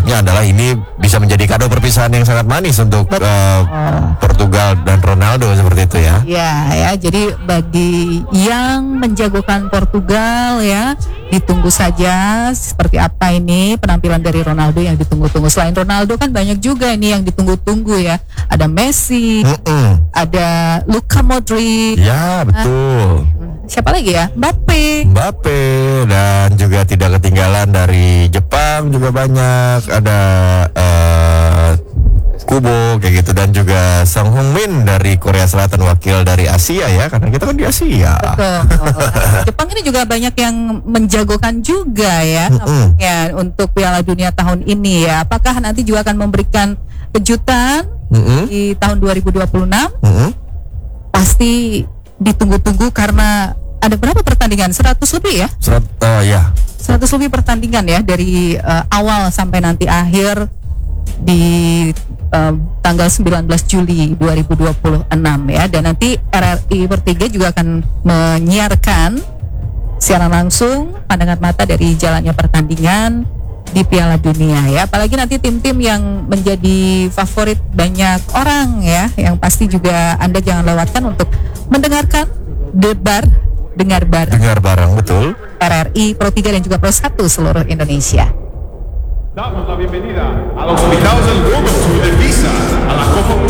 maksudnya adalah ini bisa menjadi kado perpisahan yang sangat manis untuk Portugal dan Ronaldo seperti itu ya. Ya, jadi bagi yang menjagokan Portugal ya, ditunggu saja seperti apa ini penampilan dari Ronaldo yang ditunggu-tunggu. Selain Ronaldo kan banyak juga ini yang ditunggu-tunggu ya. Ada Messi, ada Luka Modric. Ya, betul. Siapa lagi ya? Mbappe dan juga tidak ketinggalan dari Jepang juga banyak, ada Kubo kayak gitu, dan juga Song Heung-min dari Korea Selatan, wakil dari Asia ya, karena kita kan di Asia. Betul. Jepang ini juga banyak yang menjagokan juga ya, ya untuk Piala Dunia tahun ini ya. Apakah nanti juga akan memberikan kejutan di tahun 2026? Pasti ditunggu-tunggu karena ada berapa pertandingan? 100 lebih ya? 100 lebih pertandingan ya dari awal sampai nanti akhir di tanggal 19 Juli 2026 ya. Dan nanti RRI Bertiga juga akan menyiarkan secara langsung pandangan mata dari jalannya pertandingan di Piala Dunia ya. Apalagi nanti tim-tim yang menjadi favorit banyak orang ya, yang pasti juga Anda jangan lewatkan untuk mendengarkan dengar bareng betul. RRI Pro 3 dan juga Pro 1 seluruh Indonesia. Damos la bienvenida a los invitados del Global Tour de Visa a la Copa